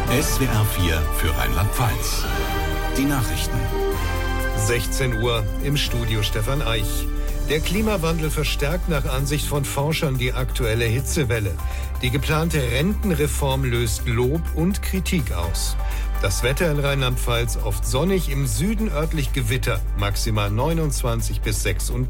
SWR 4 für Rheinland-Pfalz. Die Nachrichten. 16 Uhr, im Studio Stefan Eich. Der Klimawandel verstärkt nach Ansicht von Forschern die aktuelle Hitzewelle. Die geplante Rentenreform löst Lob und Kritik aus. Das Wetter in Rheinland-Pfalz oft sonnig, im Süden örtlich Gewitter, maximal 29 bis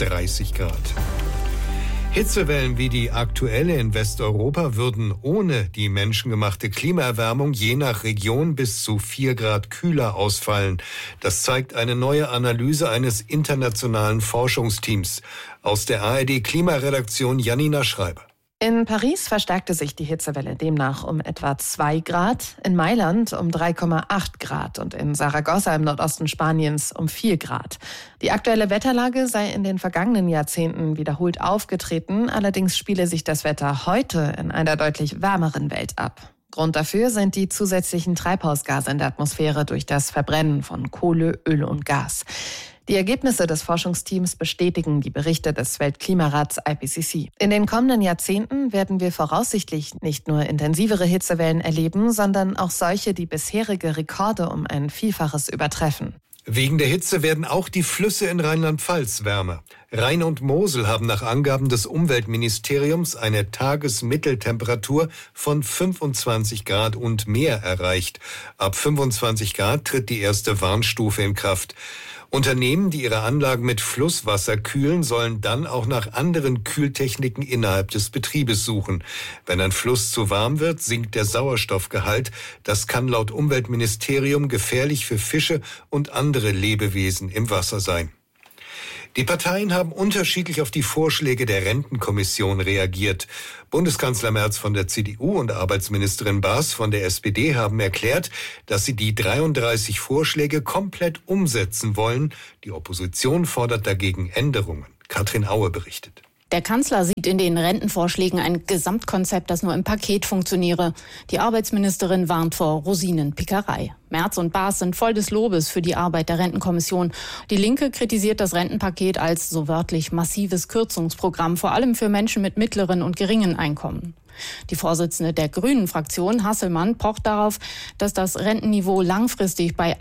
36 Grad. Hitzewellen wie die aktuelle in Westeuropa würden ohne die menschengemachte Klimaerwärmung je nach Region bis zu 4 Grad kühler ausfallen. Das zeigt eine neue Analyse eines internationalen Forschungsteams. Aus der ARD-Klimaredaktion Janina Schreiber. In Paris verstärkte sich die Hitzewelle demnach um etwa 2 Grad, in Mailand um 3,8 Grad und in Saragossa im Nordosten Spaniens um 4 Grad. Die aktuelle Wetterlage sei in den vergangenen Jahrzehnten wiederholt aufgetreten, allerdings spiele sich das Wetter heute in einer deutlich wärmeren Welt ab. Grund dafür sind die zusätzlichen Treibhausgase in der Atmosphäre durch das Verbrennen von Kohle, Öl und Gas. Die Ergebnisse des Forschungsteams bestätigen die Berichte des Weltklimarats IPCC. In den kommenden Jahrzehnten werden wir voraussichtlich nicht nur intensivere Hitzewellen erleben, sondern auch solche, die bisherige Rekorde um ein Vielfaches übertreffen. Wegen der Hitze werden auch die Flüsse in Rheinland-Pfalz wärmer. Rhein und Mosel haben nach Angaben des Umweltministeriums eine Tagesmitteltemperatur von 25 Grad und mehr erreicht. Ab 25 Grad tritt die erste Warnstufe in Kraft. Unternehmen, die ihre Anlagen mit Flusswasser kühlen, sollen dann auch nach anderen Kühltechniken innerhalb des Betriebes suchen. Wenn ein Fluss zu warm wird, sinkt der Sauerstoffgehalt. Das kann laut Umweltministerium gefährlich für Fische und andere Lebewesen im Wasser sein. Die Parteien haben unterschiedlich auf die Vorschläge der Rentenkommission reagiert. Bundeskanzler Merz von der CDU und Arbeitsministerin Baas von der SPD haben erklärt, dass sie die 33 Vorschläge komplett umsetzen wollen. Die Opposition fordert dagegen Änderungen. Katrin Aue berichtet. Der Kanzler sieht in den Rentenvorschlägen ein Gesamtkonzept, das nur im Paket funktioniere. Die Arbeitsministerin warnt vor Rosinenpickerei. Merz und Baas sind voll des Lobes für die Arbeit der Rentenkommission. Die Linke kritisiert das Rentenpaket als so wörtlich massives Kürzungsprogramm, vor allem für Menschen mit mittleren und geringen Einkommen. Die Vorsitzende der Grünen-Fraktion, Hasselmann, pocht darauf, dass das Rentenniveau langfristig bei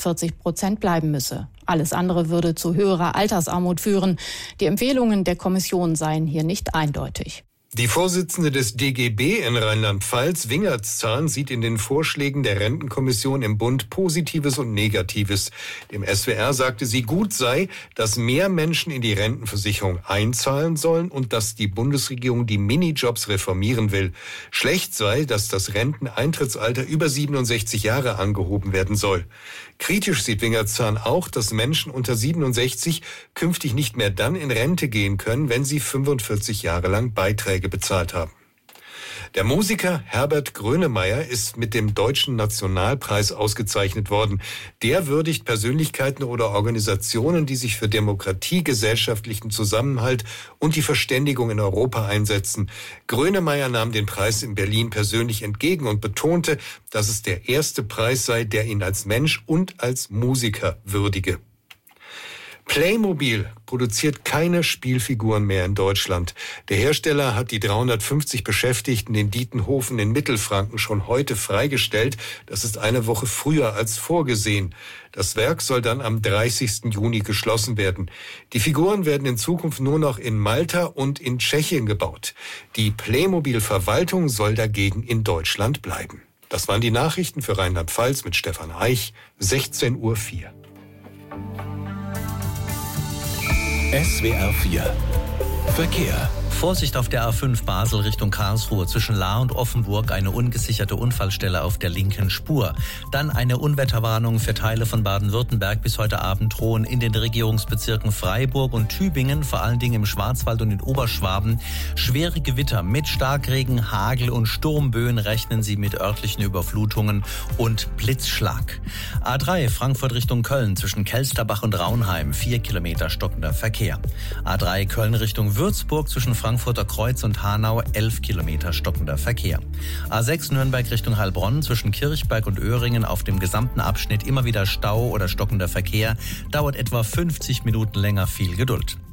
48% bleiben müsse. Alles andere würde zu höherer Altersarmut führen. Die Empfehlungen der Kommission seien hier nicht eindeutig. Die Vorsitzende des DGB in Rheinland-Pfalz, Wingertszahn, sieht in den Vorschlägen der Rentenkommission im Bund Positives und Negatives. Dem SWR sagte sie, gut sei, dass mehr Menschen in die Rentenversicherung einzahlen sollen und dass die Bundesregierung die Minijobs reformieren will. Schlecht sei, dass das Renteneintrittsalter über 67 Jahre angehoben werden soll. Kritisch sieht Wingertszahn auch, dass Menschen unter 67 künftig nicht mehr dann in Rente gehen können, wenn sie 45 Jahre lang Beiträge bezahlt haben. Der Musiker Herbert Grönemeyer ist mit dem Deutschen Nationalpreis ausgezeichnet worden. Der würdigt Persönlichkeiten oder Organisationen, die sich für Demokratie, gesellschaftlichen Zusammenhalt und die Verständigung in Europa einsetzen. Grönemeyer nahm den Preis in Berlin persönlich entgegen und betonte, dass es der erste Preis sei, der ihn als Mensch und als Musiker würdige. Playmobil produziert keine Spielfiguren mehr in Deutschland. Der Hersteller hat die 350 Beschäftigten in Dietenhofen in Mittelfranken schon heute freigestellt. Das ist eine Woche früher als vorgesehen. Das Werk soll dann am 30. Juni geschlossen werden. Die Figuren werden in Zukunft nur noch in Malta und in Tschechien gebaut. Die Playmobil-Verwaltung soll dagegen in Deutschland bleiben. Das waren die Nachrichten für Rheinland-Pfalz mit Stefan Eich, 16:04 Uhr. SWR 4 Verkehr. Vorsicht auf der A5 Basel Richtung Karlsruhe. Zwischen Lahr und Offenburg eine ungesicherte Unfallstelle auf der linken Spur. Dann eine Unwetterwarnung für Teile von Baden-Württemberg bis heute Abend drohen in den Regierungsbezirken Freiburg und Tübingen, vor allen Dingen im Schwarzwald und in Oberschwaben. Schwere Gewitter mit Starkregen, Hagel und Sturmböen rechnen Sie mit örtlichen Überflutungen und Blitzschlag. A3 Frankfurt Richtung Köln zwischen Kelsterbach und Raunheim 4 Kilometer stockender Verkehr. A3 Köln Richtung Würzburg zwischen Frankfurter Kreuz und Hanau 11 Kilometer stockender Verkehr. A6 Nürnberg Richtung Heilbronn zwischen Kirchberg und Öhringen auf dem gesamten Abschnitt immer wieder Stau oder stockender Verkehr, dauert etwa 50 Minuten länger, viel Geduld.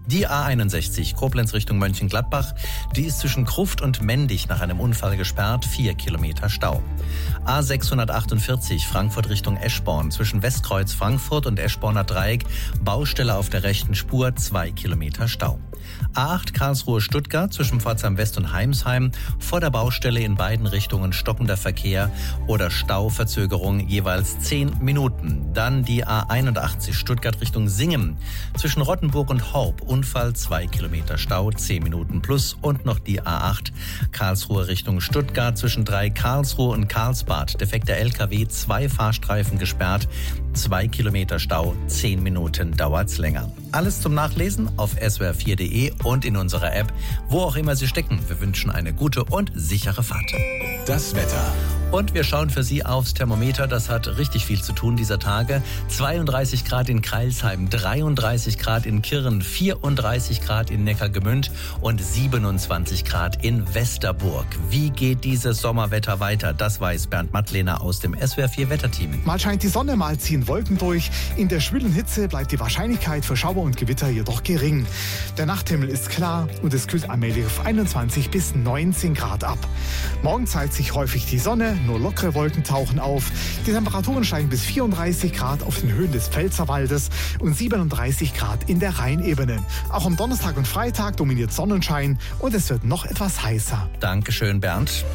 Die A61 Koblenz Richtung Mönchengladbach, die ist zwischen Gruft und Mendig nach einem Unfall gesperrt, 4 Kilometer Stau. A648 Frankfurt Richtung Eschborn, zwischen Westkreuz Frankfurt und Eschborner Dreieck, Baustelle auf der rechten Spur, 2 Kilometer Stau. A8 Karlsruhe-Stuttgart zwischen Pforzheim West und Heimsheim, vor der Baustelle in beiden Richtungen stockender Verkehr oder Stauverzögerung jeweils 10 Minuten. Dann die A81 Stuttgart Richtung Singen, zwischen Rottenburg und Horb, Unfall 2 Kilometer Stau, 10 Minuten plus. Und noch die A8 Karlsruhe Richtung Stuttgart, zwischen 3 Karlsruhe und Karlsbad, defekter LKW, 2 Fahrstreifen gesperrt, 2 Kilometer Stau, 10 Minuten dauert's länger. Alles zum Nachlesen auf swr4.de und in unserer App, wo auch immer Sie stecken. Wir wünschen eine gute und sichere Fahrt. Das Wetter. Und wir schauen für Sie aufs Thermometer. Das hat richtig viel zu tun dieser Tage. 32 Grad in Crailsheim, 33 Grad in Kirn, 34 Grad in Neckargemünd und 27 Grad in Westerburg. Wie geht dieses Sommerwetter weiter? Das weiß Bernd Mattlehner aus dem SWR4 Wetterteam. Mal scheint die Sonne, mal ziehen Wolken durch. In der schwülen Hitze bleibt die Wahrscheinlichkeit für Schauer und Gewitter jedoch gering. Der Nachthimmel ist klar und es kühlt allmählich auf 21 bis 19 Grad ab. Morgen zeigt sich häufig die Sonne, nur lockere Wolken tauchen auf. Die Temperaturen steigen bis 34 Grad auf den Höhen des Pfälzerwaldes und 37 Grad in der Rheinebene. Auch am Donnerstag und Freitag dominiert Sonnenschein und es wird noch etwas heißer. Dankeschön, Bernd.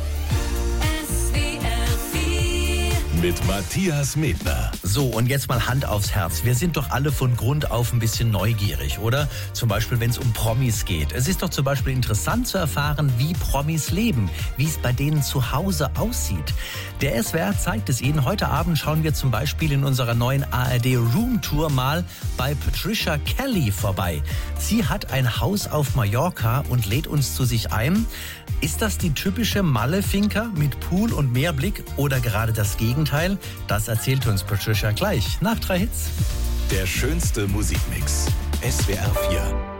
Mit Matthias Medner. So, und jetzt mal Hand aufs Herz. Wir sind doch alle von Grund auf ein bisschen neugierig, oder? Zum Beispiel, wenn es um Promis geht. Es ist doch zum Beispiel interessant zu erfahren, wie Promis leben, wie es bei denen zu Hause aussieht. Der SWR zeigt es Ihnen. Heute Abend schauen wir zum Beispiel in unserer neuen ARD Room Tour mal bei Patricia Kelly vorbei. Sie hat ein Haus auf Mallorca und lädt uns zu sich ein. Ist das die typische Malle-Finca mit Pool und Meerblick oder gerade das Gegenteil? Das erzählt uns Patricia gleich nach 3 Hits. Der schönste Musikmix. SWR 4.